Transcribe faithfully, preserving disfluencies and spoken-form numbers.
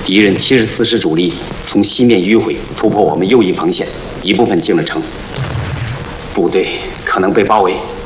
敌人七十四师主力从西面迂回突破我们右翼防线，一部分进了城，部队可能被包围。